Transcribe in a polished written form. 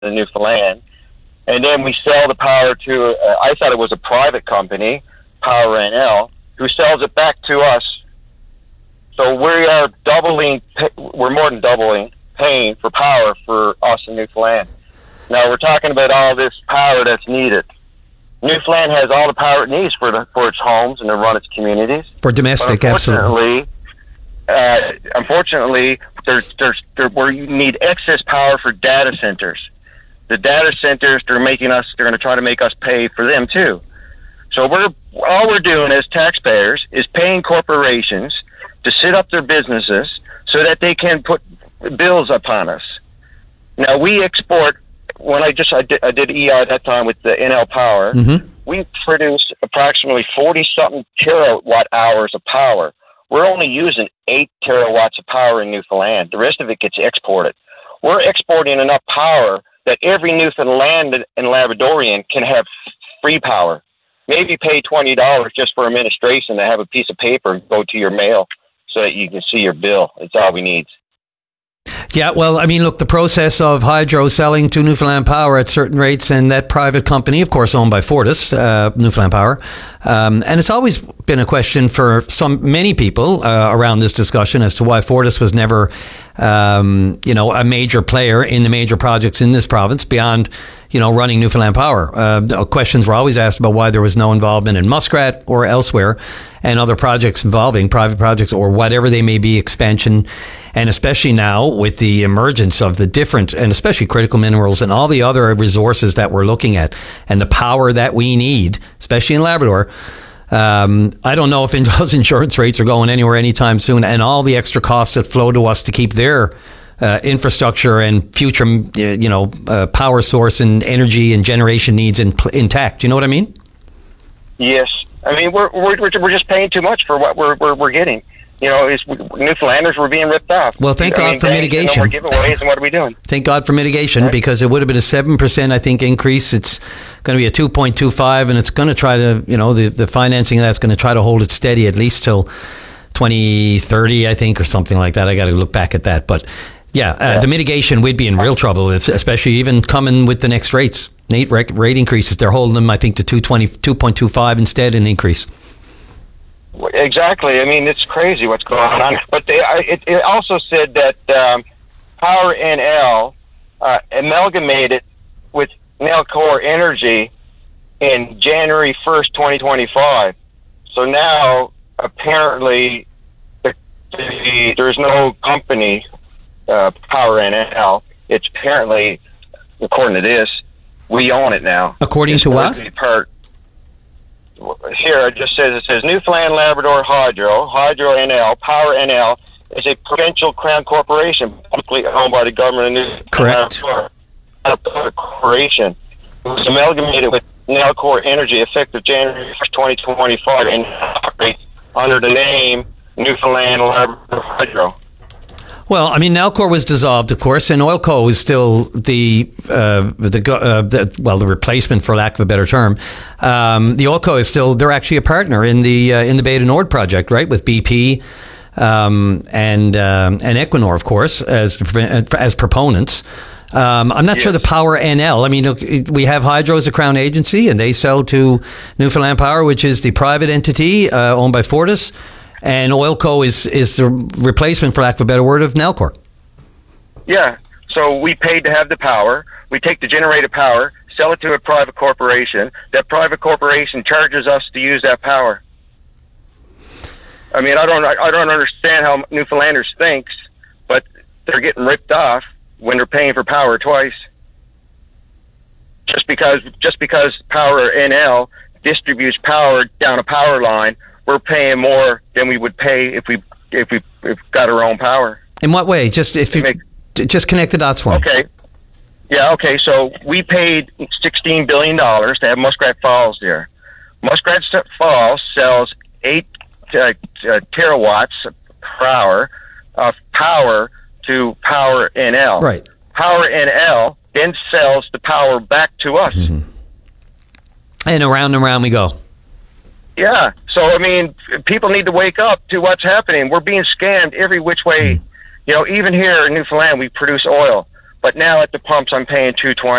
in Newfoundland. And then we sell the power to, I thought it was a private company, Power NL, who sells it back to us. So we're more than doubling paying for power for us in Newfoundland. Now we're talking about all this power that's needed. Newfoundland has all the power it needs for its homes and to run its communities. For domestic, absolutely. Unfortunately, where you need excess power for data centers. The data centers, they're going to try to make us pay for them too. So all we're doing as taxpayers is paying corporations to set up their businesses so that they can put bills upon us. Now we export. When I did EI at that time with the NL Power, we produce approximately 40-something terawatt hours of power. We're only using 8 terawatts of power in Newfoundland. The rest of it gets exported. We're exporting enough power that every Newfoundland and Labradorian can have free power. Maybe pay $20 just for administration to have a piece of paper go to your mail so that you can see your bill. It's all we need. Yeah, well, I mean, look, the process of Hydro selling to Newfoundland Power at certain rates, and that private company, of course, owned by Fortis, Newfoundland Power, and it's always been a question for many people around this discussion as to why Fortis was never, a major player in the major projects in this province beyond, running Newfoundland Power. Questions were always asked about why there was no involvement in Muskrat or elsewhere, and other projects involving private projects or whatever they may be, expansion. And especially now with the emergence of the different and especially critical minerals and all the other resources that we're looking at and the power that we need, especially in Labrador. I don't know if those insurance rates are going anywhere anytime soon, and all the extra costs that flow to us to keep their infrastructure and future, power source and energy and generation needs intact. You know what I mean? Yes. I mean, we're just paying too much for what we're getting. Newfoundlanders were being ripped off. Well, thank God for mitigation. We're giveaways, and what are we doing? Thank God for mitigation, right? Because it would have been a 7%, I think, increase. It's going to be a 2.25, and it's going to try to, the financing of that's going to try to hold it steady at least till 2030, I think, or something like that. I got to look back at that. But the mitigation, we'd be in real trouble, especially even coming with the next rates. Rate increases, they're holding them, I think, to 2.25 instead, an increase. Exactly. I mean, it's crazy what's going on. But it also said that Power NL amalgamated with Nalcor Energy in January 1st, 2025. So now, apparently, there's no company, Power NL. It's apparently, according to this, we own it now. According to what? Here it says Newfoundland Labrador Hydro NL, Power NL is a provincial crown corporation publicly owned by the government of Newfoundland. Correct. A corporation. It was amalgamated with Nalcor Energy effective January 1st, 2025 and operates under the name Newfoundland Labrador Hydro. Well, I mean, Nalcor was dissolved, of course, and Oilco is still the replacement, for lack of a better term. The Oilco is still, they're actually a partner in the Bay du Nord project, right, with BP and Equinor, of course, as proponents. I'm not sure the Power NL. I mean, we have Hydro as a Crown agency, and they sell to Newfoundland Power, which is the private entity owned by Fortis. And Oilco is the replacement, for lack of a better word, of Nalcor. Yeah. So we paid to have the power. We take the generated power, sell it to a private corporation. That private corporation charges us to use that power. I mean, I don't understand how Newfoundlanders thinks, but they're getting ripped off when they're paying for power twice. Just because Power NL distributes power down a power line, we're paying more than we would pay if we got our own power. In what way? Just connect the dots for me. Okay. Yeah. Okay. So we paid $16 billion to have Muskrat Falls there. Muskrat Falls sells 8 terawatts per hour of power to Power NL. Right. Power NL then sells the power back to us. Mm-hmm. And around and around we go. Yeah. So, I mean, people need to wake up to what's happening. We're being scammed every which way. You know, even here in Newfoundland, we produce oil. but now at the pumps I'm paying $2.20.